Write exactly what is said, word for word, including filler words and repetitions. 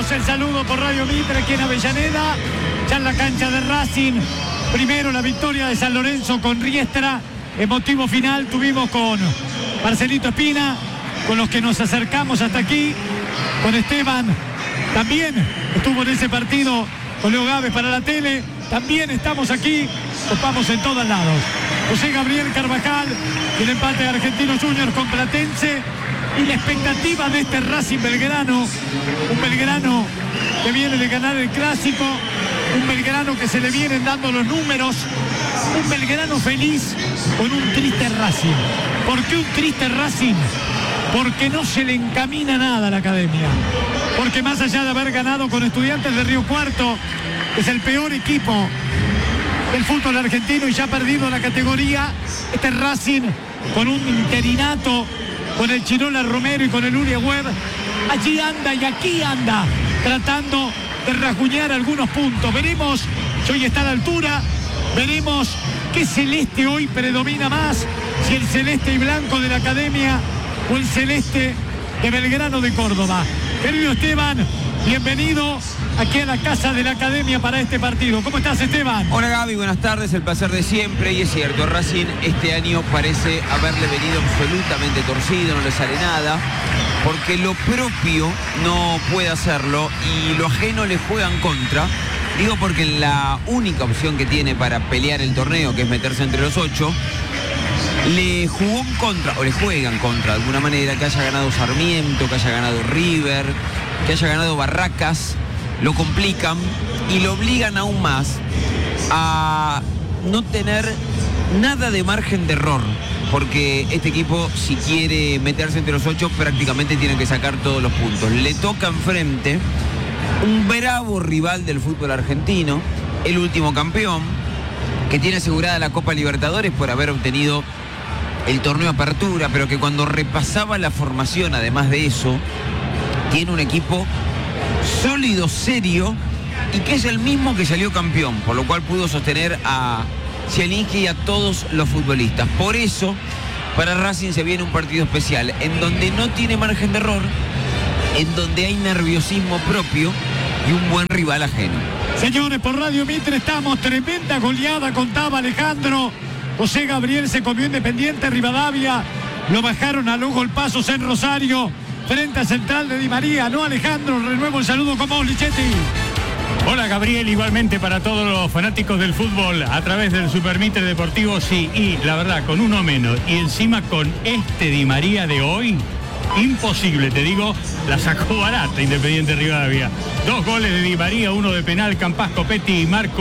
Recibimos el saludo por Radio Mitre aquí en Avellaneda, ya en la cancha de Racing. Primero la victoria de San Lorenzo con Riestra. Emotivo final tuvimos con Marcelito Espina, con los que nos acercamos hasta aquí, con Esteban. También estuvo en ese partido con Leo Gávez para la tele. También estamos aquí, topamos en todos lados. José Gabriel Carvajal, el empate de Argentinos Juniors con Platense. Y la expectativa de este Racing Belgrano, un Belgrano que viene de ganar el Clásico, un Belgrano que se le vienen dando los números, un Belgrano feliz con un triste Racing. ¿Por qué un triste Racing? Porque no se le encamina nada a la academia. Porque más allá de haber ganado con Estudiantes de Río Cuarto, es el peor equipo del fútbol argentino y ya ha perdido la categoría, este Racing con un interinato, con el Chirola Romero y con el Uria Webb, allí anda y aquí anda, tratando de rasguñar algunos puntos. Veremos si hoy está a la altura, veremos qué celeste hoy predomina más, si el celeste y blanco de la academia o el celeste de Belgrano de Córdoba. Querido Esteban, bienvenido aquí a la casa de la academia para este partido. ¿Cómo estás, Esteban? Hola, Gaby, buenas tardes, el placer de siempre. Y es cierto, Racing este año parece haberle venido absolutamente torcido, no le sale nada, porque lo propio no puede hacerlo y lo ajeno le juega en contra. Digo porque la única opción que tiene para pelear el torneo, que es meterse entre los ocho, le jugó en contra, o le juega en contra de alguna manera, que haya ganado Sarmiento, que haya ganado River, que haya ganado Barracas. Lo complican y lo obligan aún más a no tener nada de margen de error, porque este equipo, si quiere meterse entre los ocho, prácticamente tiene que sacar todos los puntos. Le toca enfrente un bravo rival del fútbol argentino, el último campeón, que tiene asegurada la Copa Libertadores por haber obtenido el torneo Apertura, pero que cuando repasaba la formación, además de eso, tiene un equipo sólido, serio, y que es el mismo que salió campeón, por lo cual pudo sostener a Zielinski y a todos los futbolistas. Por eso, para Racing se viene un partido especial, en donde no tiene margen de error, en donde hay nerviosismo propio y un buen rival ajeno. Señores, por Radio Mitre estamos, tremenda goleada, contaba Alejandro. José Gabriel se comió Independiente, Rivadavia, lo bajaron a los golpazos en Rosario, frente a Central de Di María. No, Alejandro, renuevo el saludo con vos, Lichetti. Hola, Gabriel, igualmente para todos los fanáticos del fútbol a través del Super Mitre Deportivo, sí, y la verdad, con uno menos, y encima con este Di María de hoy, imposible, te digo, la sacó barata Independiente Rivadavia. Dos goles de Di María, uno de penal, Campas, Copetti y Marco.